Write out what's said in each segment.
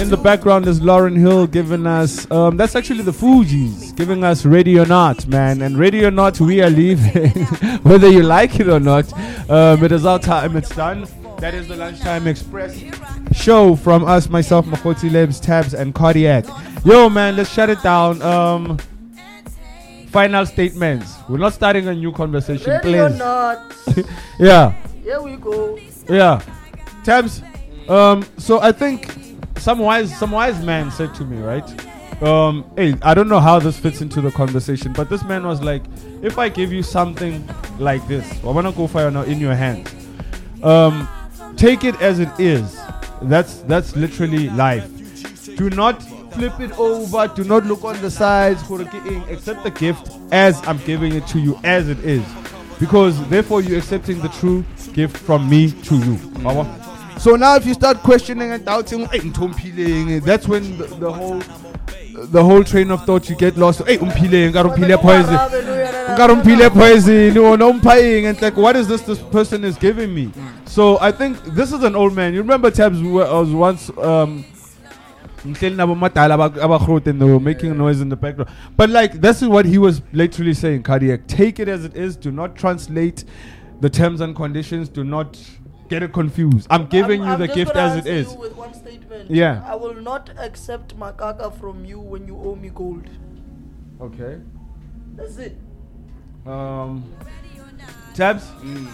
In the background is Lauryn Hill giving us, that's actually the Fugees, giving us Ready or Not, man. And Ready or Not, we are leaving, whether you like it or not. It is our time, it's done. That is the Lunchtime Express show from us, myself, Makhoti Lebs, Tabs, and Cardiac. Yo, man, let's shut it down. Final statements. We're not starting a new conversation, Ready please. or not? Yeah. Here we go. Yeah. Tabs, so I think some wise man said to me, right? Hey, I don't know how this fits into the conversation, but this man was like, if I give you something like this, I wanna go fire now in your hands. Take it as it is. That's literally life. Do not flip it over. Do not look on the sides. Accept the gift as I'm giving it to you as it is, because therefore you're accepting the true gift from me to you. So now if you start questioning and doubting, that's when the whole train of thought you get lost. Hey, poison. And like, what is this person is giving me? So I think this is an old man. You remember, Tabs, I was once and they were making noise in the background. But like, this is what he was literally saying, Cardiac. Take it as it is. Do not translate the terms and conditions. Do not get it confused. I'm giving you the gift as it is. You with one statement. Yeah. I will not accept makaka from you when you owe me gold. Okay. That's it. Tabs.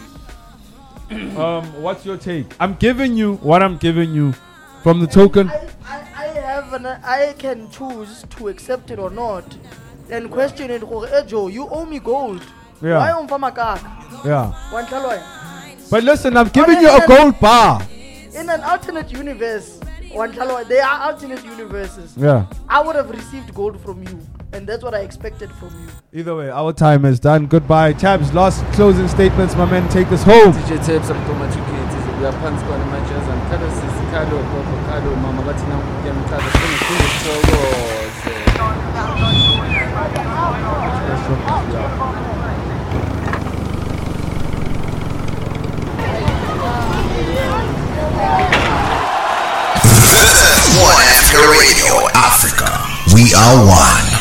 What's your take? I'm giving you what I'm giving you from the token. I can choose to accept it or not, and question it. Hey Joe, you owe me gold. Yeah. Why on makaka? Yeah. Wantlaloy. But listen, I'm giving you a gold bar. In an alternate universe, there are alternate universes. Yeah. I would have received gold from you, and that's what I expected from you. Either way, our time is done. Goodbye. Tabs, last closing statements, my man. Take us home. DJ Tabs, I'm Thomas we are Pants Squad Managers and Cardo, Mama Batina, One Africa Radio Africa. We are one.